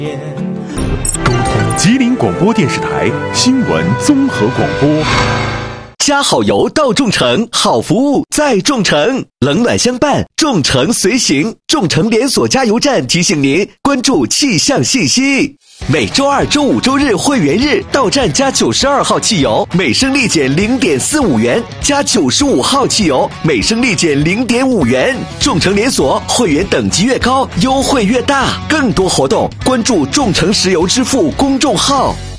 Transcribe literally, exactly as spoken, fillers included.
吉林广播电视台新闻综合广播。 加好油到众诚，好服务在众诚，冷暖相伴，众诚随行。众诚连锁加油站提醒您关注气象信息。每周二、周五、周日会员日到站加九十二号汽油，每升立减零点四五元；加九十五号汽油，每升立减零点五元。众诚连锁会员等级越高，优惠越大。更多活动关注众诚石油支付公众号。